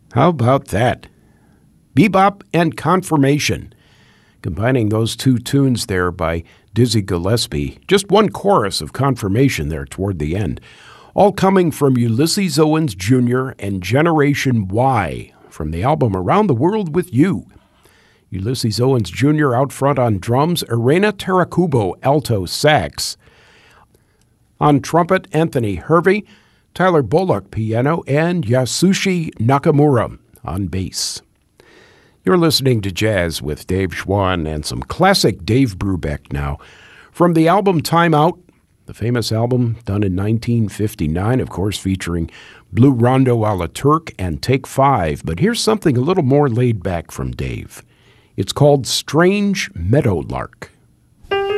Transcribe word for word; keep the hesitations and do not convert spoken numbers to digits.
How about that? Bebop and Confirmation. Combining those two tunes there by Dizzy Gillespie. Just one chorus of Confirmation there toward the end. All coming from Ulysses Owens Junior and Generation Y from the album Around the World with You. Ulysses Owens Junior out front on drums, Irena Tarakubo alto sax. On trumpet, Anthony Hervey, Tyler Bullock piano, and Yasushi Nakamura on bass. You're listening to Jazz with Dave Schwann and some classic Dave Brubeck now. From the album Time Out, the famous album done in nineteen fifty-nine, of course, featuring Blue Rondo a la Turk and Take Five. But here's something a little more laid back from Dave. It's called Strange Meadowlark.